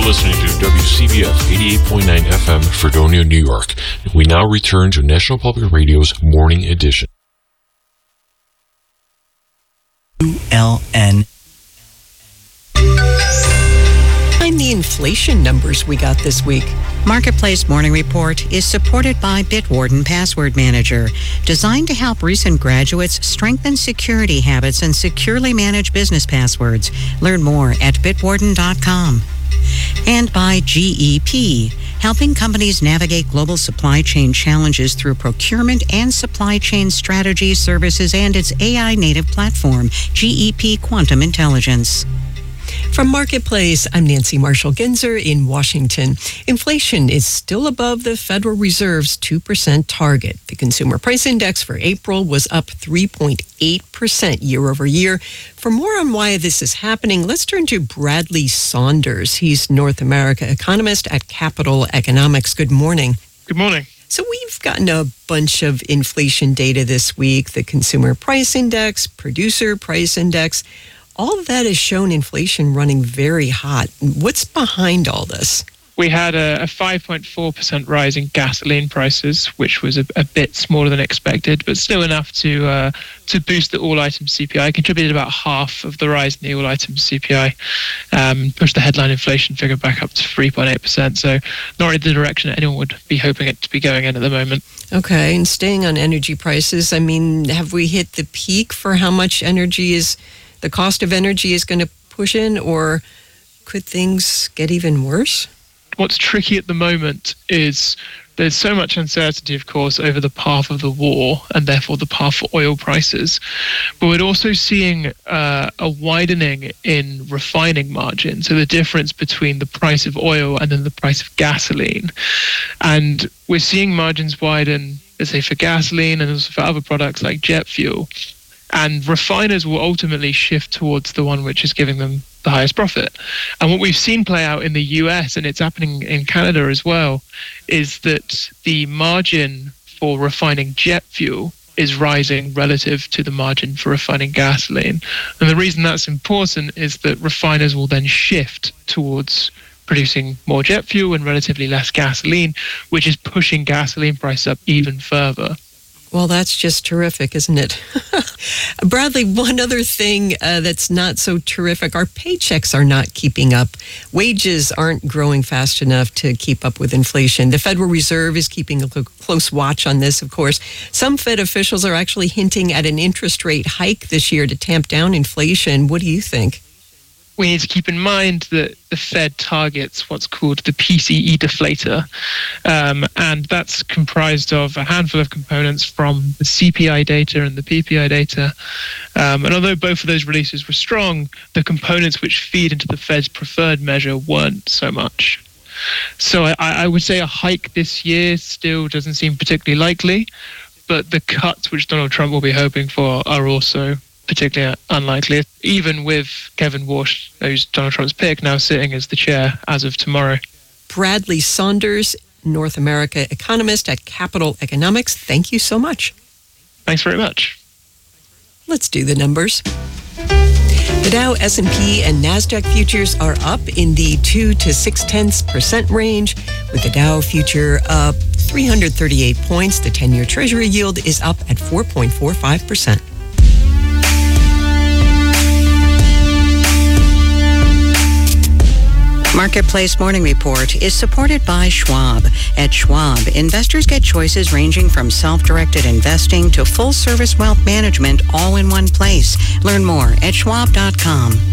listening to WCBF 88.9 FM, Fredonia, New York. We now return to National Public Radio's Morning Edition. ULN. Find the inflation numbers we got this week. Marketplace Morning Report is supported by Bitwarden Password Manager, designed to help recent graduates strengthen security habits and securely manage business passwords. Learn more at bitwarden.com. And by GEP, helping companies navigate global supply chain challenges through procurement and supply chain strategy services and its AI-native platform, GEP Quantum Intelligence. From Marketplace, I'm Nancy Marshall-Ginzer in Washington. Inflation is still above the Federal Reserve's 2% target. The Consumer Price Index for April was up 3.8% year over year. For more on why this is happening, let's turn to Bradley Saunders. He's North America economist at Capital Economics. Good morning. Good morning. So we've gotten a bunch of inflation data this week, the Consumer Price Index, Producer Price Index. All of that has shown inflation running very hot. What's behind all this? We had a 5.4% rise in gasoline prices, which was a bit smaller than expected, but still enough to boost the all-items CPI. Contributed about half of the rise in the all-items CPI, pushed the headline inflation figure back up to 3.8%. So not really the direction that anyone would be hoping it to be going in at the moment. Okay, and staying on energy prices, I mean, have we hit the peak for how much the cost of energy is going to push in, or could things get even worse? What's tricky at the moment is there's so much uncertainty, of course, over the path of the war and therefore the path for oil prices. But we're also seeing a widening in refining margin. So the difference between the price of oil and then the price of gasoline. And we're seeing margins widen, let's say, for gasoline and also for other products like jet fuel. And refiners will ultimately shift towards the one which is giving them the highest profit. And what we've seen play out in the US, and it's happening in Canada as well, is that the margin for refining jet fuel is rising relative to the margin for refining gasoline. And the reason that's important is that refiners will then shift towards producing more jet fuel and relatively less gasoline, which is pushing gasoline prices up even further. Well, that's just terrific, isn't it? Bradley, one other thing that's not so terrific, our paychecks are not keeping up. Wages aren't growing fast enough to keep up with inflation. The Federal Reserve is keeping a close watch on this, of course. Some Fed officials are actually hinting at an interest rate hike this year to tamp down inflation. What do you think? We need to keep in mind that the Fed targets what's called the PCE deflator, and that's comprised of a handful of components from the CPI data and the PPI data. And although both of those releases were strong, the components which feed into the Fed's preferred measure weren't so much. So I would say a hike this year still doesn't seem particularly likely, but the cuts which Donald Trump will be hoping for are also particularly unlikely, even with Kevin Warsh, who's Donald Trump's pick, now sitting as the chair as of tomorrow. Bradley Saunders, North America economist at Capital Economics. Thank you so much. Thanks very much. Let's do the numbers. The Dow, S&P, and NASDAQ futures are up in the 2 to 0.6% range, with the Dow future up 338 points. The 10-year Treasury yield is up at 4.45%. Marketplace Morning Report is supported by Schwab. At Schwab, investors get choices ranging from self-directed investing to full-service wealth management all in one place. Learn more at schwab.com.